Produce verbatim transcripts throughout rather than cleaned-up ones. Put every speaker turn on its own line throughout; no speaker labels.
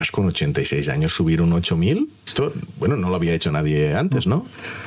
Con ochenta y seis años subir un ocho mil, esto, bueno, no lo había hecho nadie antes, ¿no?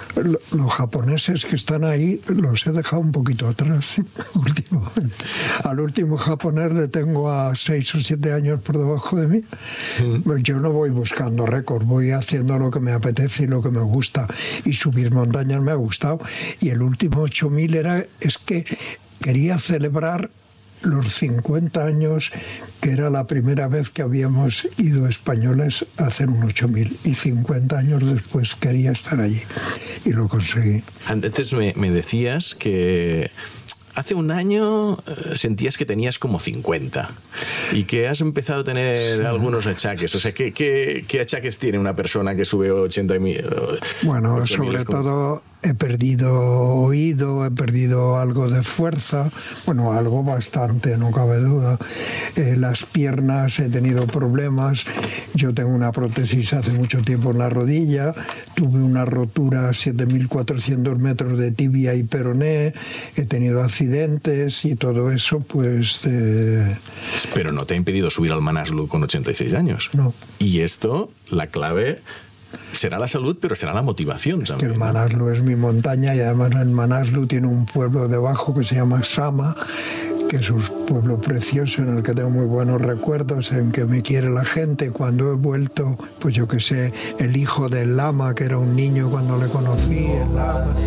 Los japoneses que están ahí los he dejado un poquito atrás últimamente. Al último japonés le tengo a seis o siete años por debajo de mí. Mm. Yo no voy buscando récord, voy haciendo lo que me apetece y lo que me gusta. Y subir montañas me ha gustado. Y el último ocho mil era, es que quería celebrar los cincuenta años, que era la primera vez que habíamos ido españoles a hacer un ocho mil, y cincuenta años después quería estar allí y lo conseguí.
Antes me, me decías que hace un año sentías que tenías como cincuenta y que has empezado a tener sí. algunos achaques. O sea, ¿qué, qué, qué achaques tiene una persona que sube ochenta mil?
Bueno, sobre todo he perdido oído, he perdido algo de fuerza, bueno, algo bastante, no cabe duda. Eh, las piernas he tenido problemas. Yo tengo una prótesis hace mucho tiempo en la rodilla, tuve una rotura a siete mil cuatrocientos metros de tibia y peroné, he tenido accidentes y todo eso, pues... Eh...
Pero no te ha impedido subir al Manaslu con ochenta y seis años.
No.
Y esto, la clave... será la salud, pero será la motivación
es
también.
Que el Manaslu es mi montaña y además el Manaslu tiene un pueblo debajo que se llama Sama, que es un pueblo precioso en el que tengo muy buenos recuerdos, en que me quiere la gente. Cuando he vuelto, pues yo que sé, el hijo del lama, que era un niño cuando le conocí, el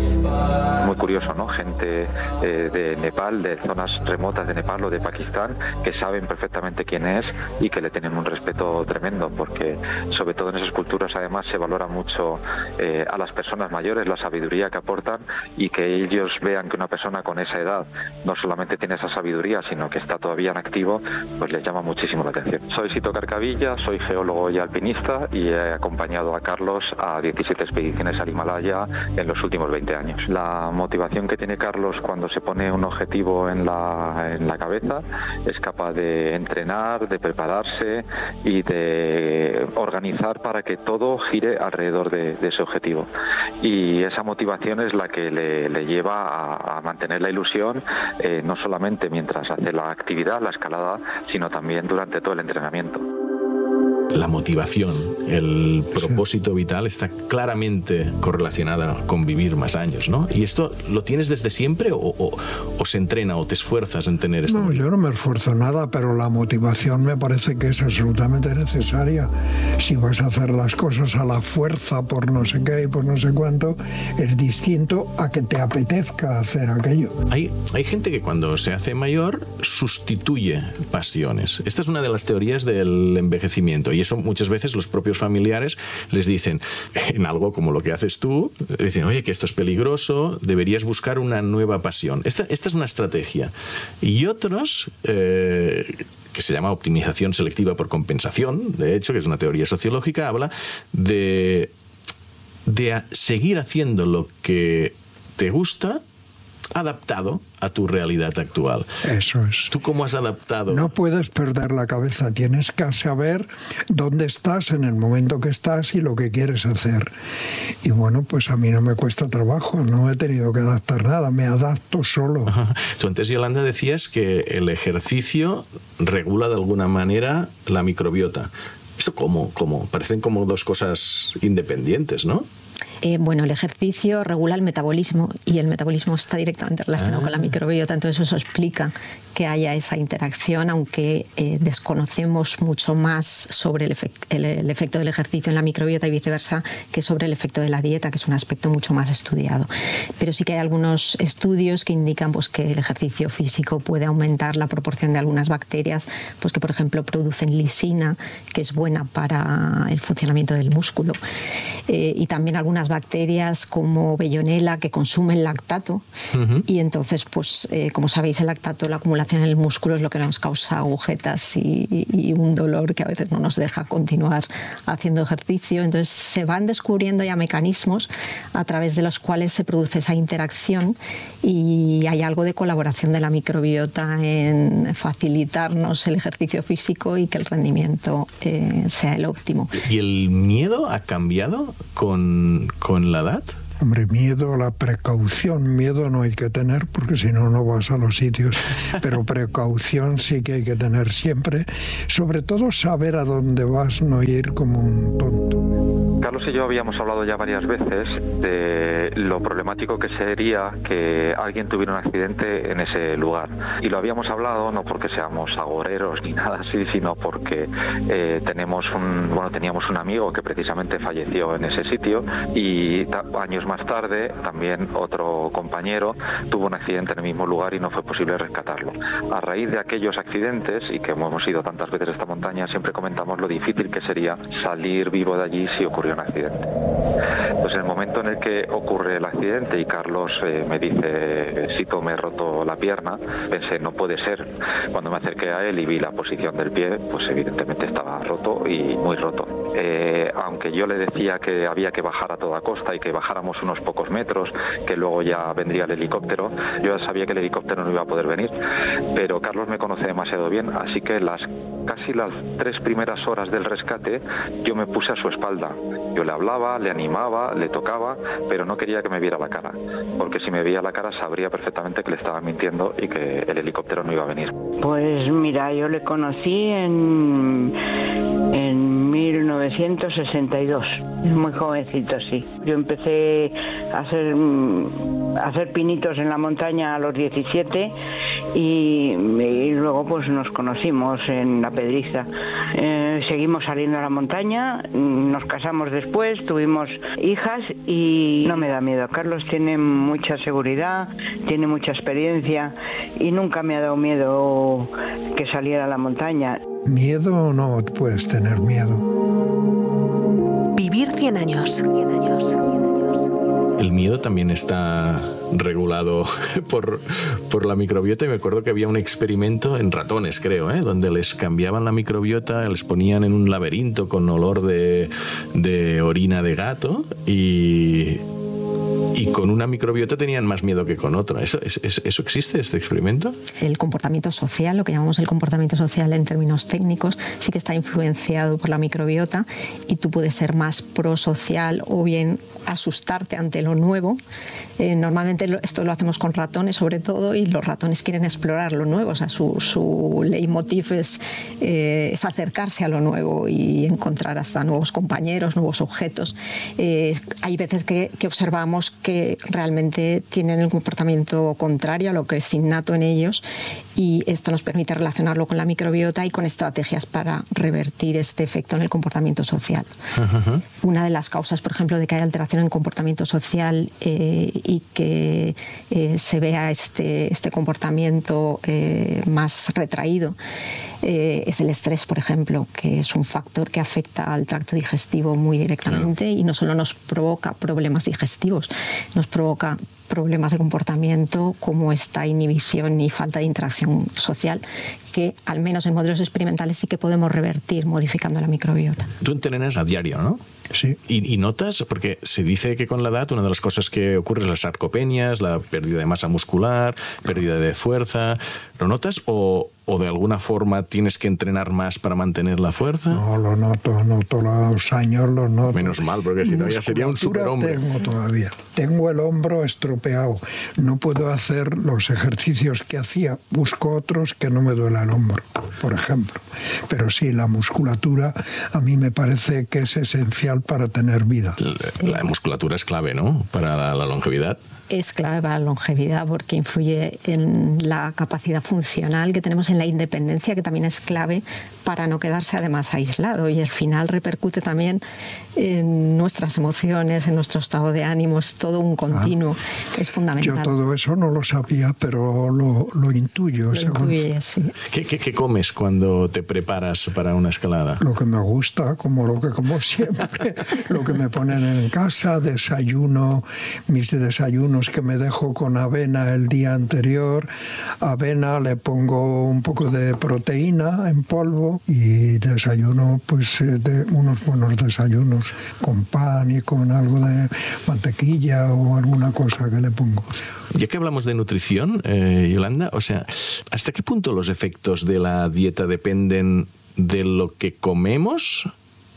lama.
Muy curioso, ¿no? Gente eh, de Nepal, de zonas remotas de Nepal o de Pakistán, que saben perfectamente quién es y que le tienen un respeto tremendo, porque sobre todo en esas culturas además se valora mucho eh, a las personas mayores, la sabiduría que aportan, y que ellos vean que una persona con esa edad no solamente tiene esa sabiduría, sino que está todavía en activo, pues les llama muchísimo la atención. Soy Sito Carcavilla, soy geólogo y alpinista y he acompañado a Carlos a diecisiete expediciones al Himalaya en los últimos veinte años. La motivación que tiene Carlos cuando se pone un objetivo en la, en la cabeza es capaz de entrenar, de prepararse y de organizar para que todo gire alrededor de, de ese objetivo. Y esa motivación es la que le, le lleva a, a mantener la ilusión, eh, no solamente mientras hace la actividad, la escalada, sino también durante todo el entrenamiento.
La motivación, el propósito sí. vital está claramente correlacionada con vivir más años, ¿no? ¿Y esto lo tienes desde siempre o, o, o se entrena o te esfuerzas en tener esto?
No, yo no me esfuerzo nada, pero la motivación me parece que es absolutamente necesaria. Si vas a hacer las cosas a la fuerza por no sé qué y por no sé cuánto, es distinto a que te apetezca hacer aquello.
Hay, hay gente que cuando se hace mayor sustituye pasiones. Esta es una de las teorías del envejecimiento. Y eso muchas veces los propios familiares les dicen, en algo como lo que haces tú, le dicen, oye, que esto es peligroso, deberías buscar una nueva pasión. Esta, esta es una estrategia. Y otros, eh, que se llama optimización selectiva por compensación, de hecho, que es una teoría sociológica, habla de, de seguir haciendo lo que te gusta, adaptado a tu realidad actual.
Eso es.
¿Tú cómo has adaptado?
No puedes perder la cabeza, tienes que saber dónde estás en el momento que estás y lo que quieres hacer. Y bueno, pues a mí no me cuesta trabajo, no he tenido que adaptar nada, me adapto solo.
Ajá. Tú antes, Yolanda, decías que el ejercicio regula de alguna manera la microbiota. ¿Eso cómo? ¿Cómo? Parecen como dos cosas independientes, ¿no?
Eh, bueno, el ejercicio regula el metabolismo y el metabolismo está directamente relacionado ah. con la microbiota, entonces eso explica que haya esa interacción, aunque eh, desconocemos mucho más sobre el, efect el, el efecto del ejercicio en la microbiota y viceversa que sobre el efecto de la dieta, que es un aspecto mucho más estudiado. Pero sí que hay algunos estudios que indican pues, que el ejercicio físico puede aumentar la proporción de algunas bacterias, pues que por ejemplo producen lisina, que es buena para el funcionamiento del músculo, eh, y también algunas bacterias como Bellonella que consumen lactato, uh-huh. y entonces, pues eh, como sabéis, el lactato, la acumulación en el músculo es lo que nos causa agujetas y, y un dolor que a veces no nos deja continuar haciendo ejercicio. Entonces se van descubriendo ya mecanismos a través de los cuales se produce esa interacción y hay algo de colaboración de la microbiota en facilitarnos el ejercicio físico y que el rendimiento eh, sea el óptimo.
¿Y el miedo ha cambiado con, con la edad?
Hombre, miedo, la precaución, miedo no hay que tener porque si no, no vas a los sitios, pero precaución sí que hay que tener siempre, sobre todo saber a dónde vas, no ir como un tonto.
Carlos y yo habíamos hablado ya varias veces de lo problemático que sería que alguien tuviera un accidente en ese lugar. Y lo habíamos hablado no porque seamos agoreros ni nada así, sino porque eh, tenemos un, bueno, teníamos un amigo que precisamente falleció en ese sitio y ta- años más tarde también otro compañero tuvo un accidente en el mismo lugar y no fue posible rescatarlo. A raíz de aquellos accidentes, y que hemos ido tantas veces a esta montaña, siempre comentamos lo difícil que sería salir vivo de allí si ocurrió un accidente. Entonces, en el momento en el que ocurre el accidente y Carlos eh, me dice, Sito, me he roto la pierna, pensé, no puede ser. Cuando me acerqué a él y vi la posición del pie, pues evidentemente estaba roto y muy roto. Eh, aunque yo le decía que había que bajar a toda costa y que bajáramos unos pocos metros, que luego ya vendría el helicóptero, yo ya sabía que el helicóptero no iba a poder venir, pero Carlos me conoce demasiado bien, así que las casi las tres primeras horas del rescate yo me puse a su espalda. Yo le hablaba, le animaba, le tocaba, pero no quería que me viera la cara, porque si me veía la cara sabría perfectamente que le estaba mintiendo y que el helicóptero no iba a venir.
Pues mira, yo le conocí en, en mil novecientos sesenta y dos, muy jovencito, sí. Yo empecé a hacer, a hacer pinitos en la montaña a los diecisiete y, y luego pues nos conocimos en La Pedriza. Eh, seguimos saliendo a la montaña, nos casamos después, tuvimos hijas y no me da miedo. Carlos tiene mucha seguridad, tiene mucha experiencia y nunca me ha dado miedo que saliera a la montaña.
Miedo no puedes tener miedo.
Vivir cien años. cien años.
El miedo también está regulado por, por la microbiota y me acuerdo que había un experimento en ratones, creo, ¿eh? Donde les cambiaban la microbiota, les ponían en un laberinto con olor de, de orina de gato y... Y con una microbiota tenían más miedo que con otra. ¿Eso, es, ¿Eso existe, este experimento?
El comportamiento social, lo que llamamos el comportamiento social en términos técnicos, sí que está influenciado por la microbiota y tú puedes ser más prosocial o bien asustarte ante lo nuevo. Eh, normalmente lo, esto lo hacemos con ratones sobre todo y los ratones quieren explorar lo nuevo. O sea, su, su leitmotiv es, eh, es acercarse a lo nuevo y encontrar hasta nuevos compañeros, nuevos objetos. Eh, hay veces que, que observamos que realmente tienen el comportamiento contrario a lo que es innato en ellos y esto nos permite relacionarlo con la microbiota y con estrategias para revertir este efecto en el comportamiento social. Uh-huh. Una de las causas, por ejemplo, de que haya alteración en el comportamiento social eh, y que eh, se vea este, este comportamiento eh, más retraído eh, es el estrés, por ejemplo, que es un factor que afecta al tracto digestivo muy directamente. Claro. Y no solo nos provoca problemas digestivos, nos provoca problemas de comportamiento como esta inhibición y falta de interacción social que al menos en modelos experimentales sí que podemos revertir modificando la microbiota.
Tú entrenas a diario, ¿no?
Sí.
¿Y, y notas? Porque se dice que con la edad una de las cosas que ocurre es las sarcopenias, la pérdida de masa muscular, pérdida de fuerza. ¿Lo notas o, o de alguna forma tienes que entrenar más para mantener la fuerza?
No, lo noto, noto los años, lo noto.
Menos mal, porque si no ya sería un superhombre.
Tengo todavía. Tengo el hombro estropeado. No puedo hacer los ejercicios que hacía. Busco otros que no me duela el hombro, por ejemplo. Pero sí, la musculatura a mí me parece que es esencial para tener vida.
La, la musculatura es clave, ¿no? Para la, la longevidad.
Es clave para la longevidad porque influye en la capacidad funcional que tenemos, en la independencia, que también es clave para no quedarse además aislado y al final repercute también en nuestras emociones, en nuestro estado de ánimo, es todo un continuo, ah, es fundamental.
Yo todo eso no lo sabía, pero lo, lo intuyo.
Lo intuyes, sí.
¿Qué, qué, ¿Qué comes cuando te preparas para una escalada?
Lo que me gusta, como lo que como siempre, lo que me ponen en casa, desayuno, mis desayunos que me dejo con avena el día anterior, avena, le pongo un poco de proteína en polvo y desayuno pues de unos buenos desayunos con pan y con algo de mantequilla o alguna cosa que le pongo.
Ya que hablamos de nutrición, eh, Yolanda, o sea, ¿hasta qué punto los efectos de la dieta dependen de lo que comemos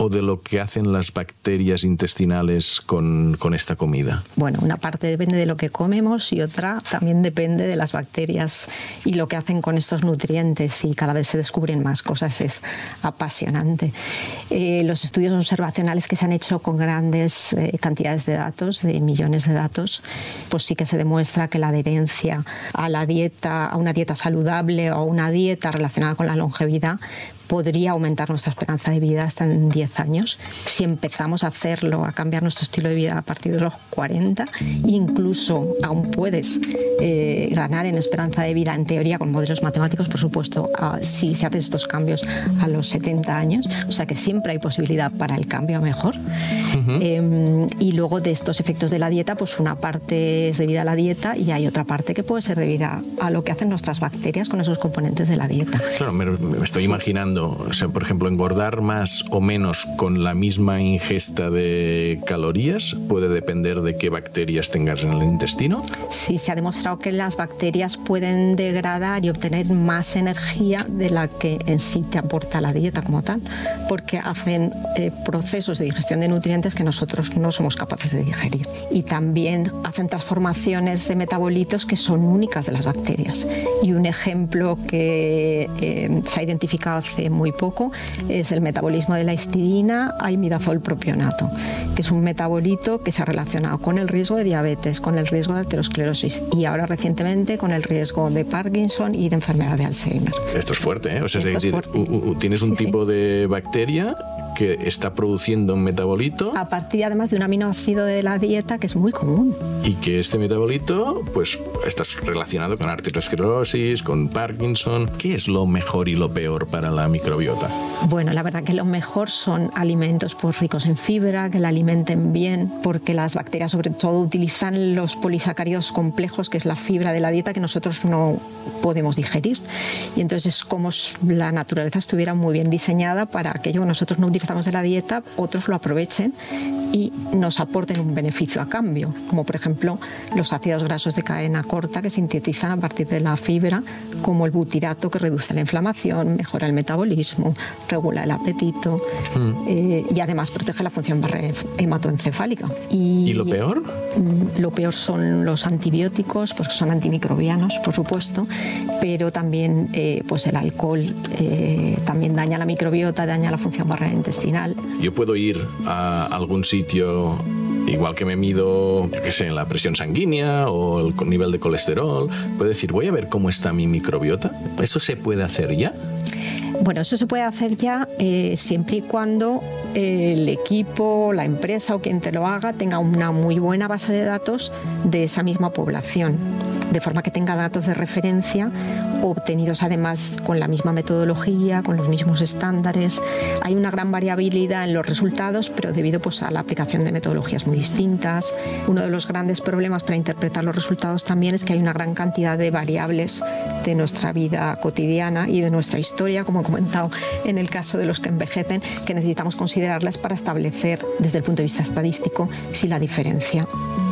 o de lo que hacen las bacterias intestinales con, con esta comida?
Bueno, una parte depende de lo que comemos y otra también depende de las bacterias y lo que hacen con estos nutrientes, y cada vez se descubren más cosas, es apasionante. Eh, los estudios observacionales que se han hecho con grandes eh, cantidades de datos, de millones de datos, pues sí que se demuestra que la adherencia a la dieta, a una dieta saludable o a una dieta relacionada con la longevidad podría aumentar nuestra esperanza de vida hasta en diez años. Si empezamos a hacerlo, a cambiar nuestro estilo de vida a partir de los cuarenta, incluso aún puedes eh, ganar en esperanza de vida, en teoría, con modelos matemáticos, por supuesto, a, si se hacen estos cambios a los setenta años. O sea que siempre hay posibilidad para el cambio a mejor. Uh-huh. Eh, y luego de estos efectos de la dieta, pues una parte es debida a la dieta y hay otra parte que puede ser debida a lo que hacen nuestras bacterias con esos componentes de la dieta.
Claro, me, me estoy imaginando, o sea, por ejemplo, engordar más o menos con la misma ingesta de calorías puede depender de qué bacterias tengas en el intestino.
Sí, se ha demostrado que las bacterias pueden degradar y obtener más energía de la que en sí te aporta la dieta como tal, porque hacen eh, procesos de digestión de nutrientes que nosotros no somos capaces de digerir, y también hacen transformaciones de metabolitos que son únicas de las bacterias. Y un ejemplo que eh, se ha identificado hace muy poco es el metabolismo de la histidina a imidazol propionato, que es un metabolito que se ha relacionado con el riesgo de diabetes, con el riesgo de aterosclerosis y ahora recientemente con el riesgo de Parkinson y de enfermedad de Alzheimer.
Esto es fuerte, ¿eh? O sea,
es decir,
fuerte. U, u, tienes un sí, tipo sí. de bacteria que está produciendo un metabolito
a partir además de un aminoácido de la dieta que es muy común,
y que este metabolito pues está relacionado con arteriosclerosis, con Parkinson. ¿Qué es lo mejor y lo peor para la microbiota?
Bueno, la verdad que lo mejor son alimentos pues ricos en fibra, que la alimenten bien, porque las bacterias sobre todo utilizan los polisacáridos complejos, que es la fibra de la dieta que nosotros no podemos digerir, y entonces es como si la naturaleza estuviera muy bien diseñada para aquello que nosotros no utilizamos de la dieta, otros lo aprovechen y nos aporten un beneficio a cambio, como por ejemplo los ácidos grasos de cadena corta que sintetizan a partir de la fibra, como el butirato, que reduce la inflamación, mejora el metabolismo, regula el apetito mm. eh, y además protege la función barrera hematoencefálica. Y,
¿Y lo peor?
Lo peor son los antibióticos, pues son antimicrobianos, por supuesto, pero también eh, pues el alcohol eh, también daña la microbiota, daña la función barrera intestinal.
Yo puedo ir a algún sitio, igual que me mido, yo qué sé, la presión sanguínea o el nivel de colesterol, puedo decir, voy a ver cómo está mi microbiota. ¿Eso se puede hacer ya?
Bueno, eso se puede hacer ya eh, siempre y cuando eh, el equipo, la empresa o quien te lo haga tenga una muy buena base de datos de esa misma población, de forma que tenga datos de referencia obtenidos además con la misma metodología, con los mismos estándares. Hay una gran variabilidad en los resultados, pero debido pues, a la aplicación de metodologías muy distintas. Uno de los grandes problemas para interpretar los resultados también es que hay una gran cantidad de variables de nuestra vida cotidiana y de nuestra historia, como he comentado en el caso de los que envejecen, que necesitamos considerarlas para establecer desde el punto de vista estadístico si la diferencia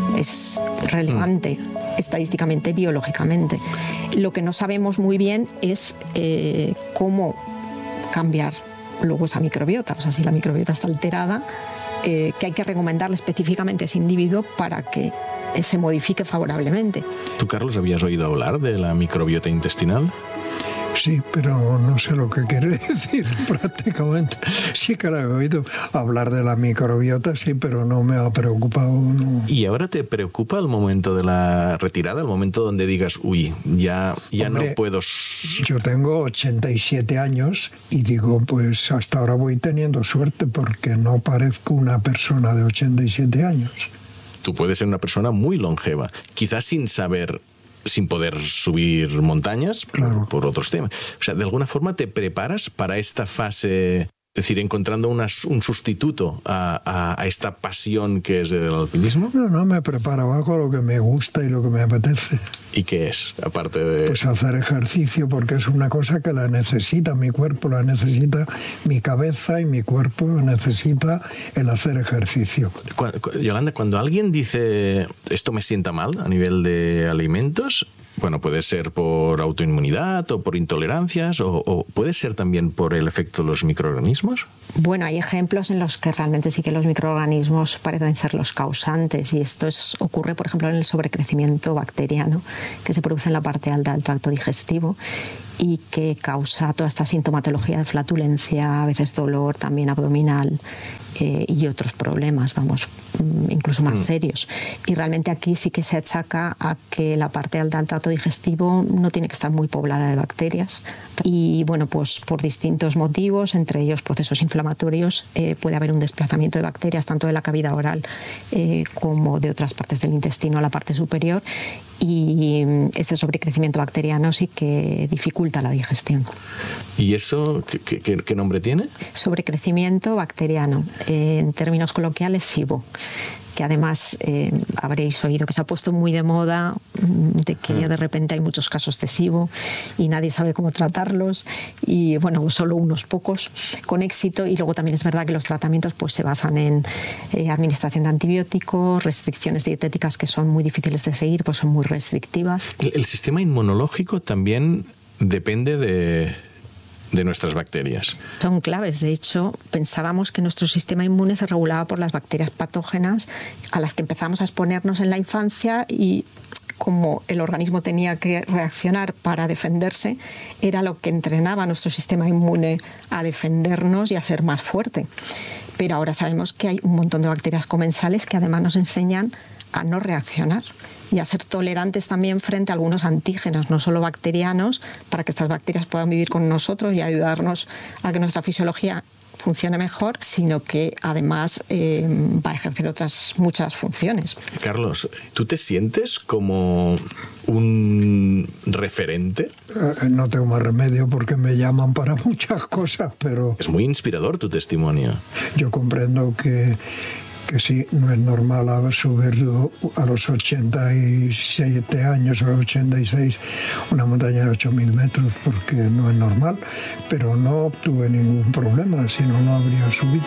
es relevante mm. estadísticamente, biológicamente. Lo que no sabemos muy bien es eh, cómo cambiar luego esa microbiota. O sea, si la microbiota está alterada, eh, que hay que recomendarle específicamente a ese individuo para que eh, se modifique favorablemente.
¿Tú, Carlos, habías oído hablar de la microbiota intestinal?
Sí, pero no sé lo que quiere decir prácticamente. Sí que la he oído hablar de la microbiota, sí, pero no me ha preocupado. No.
¿Y ahora te preocupa el momento de la retirada, el momento donde digas, uy, ya, ya Hombre, no puedo?
Yo tengo ochenta y siete años y digo, pues hasta ahora voy teniendo suerte porque no parezco una persona de ochenta y siete años.
Tú puedes ser una persona muy longeva, quizás sin saber, sin poder subir montañas, claro, por, por otros temas. O sea, de alguna forma te preparas para esta fase, es decir, encontrando una, un sustituto a, a, a esta pasión que es el alpinismo.
No, no me preparo, hago lo que me gusta y lo que me apetece.
¿Y qué es, aparte de...?
Pues hacer ejercicio, porque es una cosa que la necesita mi cuerpo, la necesita mi cabeza y mi cuerpo necesita el hacer ejercicio.
Yolanda, cuando alguien dice esto me sienta mal a nivel de alimentos, Bueno, puede ser por autoinmunidad o por intolerancias, o, o puede ser también por el efecto de los microorganismos.
Bueno, hay ejemplos en los que realmente sí que los microorganismos parecen ser los causantes, y esto es, ocurre, por ejemplo, en el sobrecrecimiento bacteriano que se produce en la parte alta del tracto digestivo y que causa toda esta sintomatología de flatulencia, a veces dolor también abdominal eh, y otros problemas, vamos, incluso más mm. serios. Y realmente aquí sí que se achaca a que la parte alta del tracto digestivo no tiene que estar muy poblada de bacterias. Y bueno, pues por distintos motivos, entre ellos procesos inflamatorios, eh, puede haber un desplazamiento de bacterias tanto de la cavidad oral eh, como de otras partes del intestino a la parte superior, y ese sobrecrecimiento bacteriano sí que dificulta la digestión.
¿Y eso qué, qué, qué nombre tiene?
Sobrecrecimiento bacteriano, eh, en términos coloquiales SIBO, que además eh, habréis oído que se ha puesto muy de moda, de que de repente hay muchos casos de SIBO y nadie sabe cómo tratarlos, y bueno, solo unos pocos con éxito. Y luego también es verdad que los tratamientos pues se basan en eh, administración de antibióticos, restricciones dietéticas que son muy difíciles de seguir, pues son muy restrictivas.
El, el sistema inmunológico también depende de... de nuestras bacterias.
Son claves. De hecho, pensábamos que nuestro sistema inmune se regulaba por las bacterias patógenas a las que empezamos a exponernos en la infancia, y como el organismo tenía que reaccionar para defenderse, era lo que entrenaba a nuestro sistema inmune a defendernos y a ser más fuerte. Pero ahora sabemos que hay un montón de bacterias comensales que además nos enseñan a no reaccionar y a ser tolerantes también frente a algunos antígenos, no solo bacterianos, para que estas bacterias puedan vivir con nosotros y ayudarnos a que nuestra fisiología funcione mejor, sino que además eh, va a ejercer otras muchas funciones.
Carlos, ¿tú te sientes como un referente?
Eh, no tengo más remedio porque me llaman para muchas cosas, pero...
Es muy inspirador tu testimonio.
Yo comprendo que que sí, no es normal haber subido a los ochenta y siete años, a los ochenta y seis, una montaña de ocho mil metros, porque no es normal, pero no obtuve ningún problema, si no, no habría subido.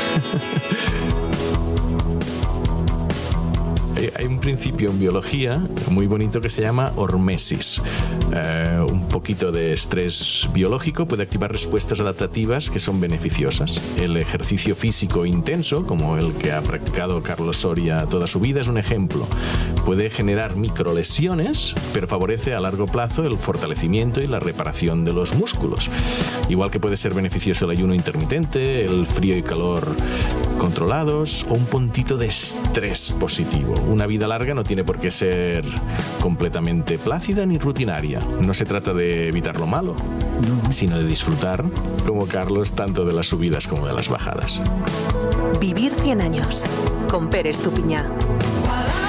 Hay un principio en biología muy bonito que se llama hormesis. Eh, un poquito de estrés biológico puede activar respuestas adaptativas que son beneficiosas. El ejercicio físico intenso, como el que ha practicado Carlos Soria toda su vida, es un ejemplo. Puede generar microlesiones, pero favorece a largo plazo el fortalecimiento y la reparación de los músculos. Igual que puede ser beneficioso el ayuno intermitente, el frío y calor controlados, o un puntito de estrés positivo. Una vida larga no tiene por qué ser completamente plácida ni rutinaria. No se trata de evitar lo malo, no, sino de disfrutar, como Carlos, tanto de las subidas como de las bajadas.
Vivir cien años, con Pere Estupiñán.